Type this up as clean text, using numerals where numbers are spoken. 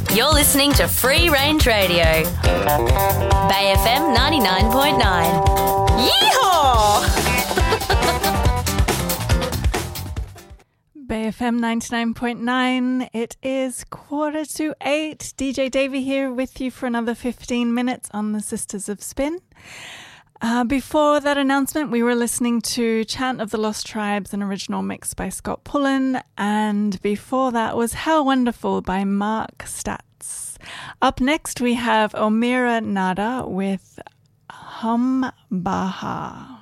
You're listening to Free Range Radio. Bay FM 99.9. Yeehaw! Bay FM 99.9. It is 7:45. DJ Davey here with you for another 15 minutes on the Sisters of Spin. Before that announcement, we were listening to Chant of the Lost Tribes, an original mix by Scott Pullen, and before that was How Wonderful by Mark Statz. Up next, we have Omira Nada with Hum Baha.